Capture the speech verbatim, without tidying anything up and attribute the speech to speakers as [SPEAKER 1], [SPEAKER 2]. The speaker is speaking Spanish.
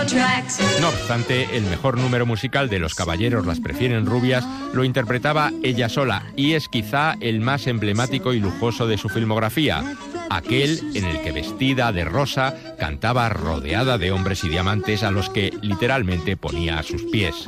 [SPEAKER 1] No obstante, el mejor número musical de Los caballeros las prefieren rubias lo interpretaba ella sola, y es quizá el más emblemático y lujoso de su filmografía, aquel en el que vestida de rosa cantaba rodeada de hombres y diamantes a los que literalmente ponía a sus pies.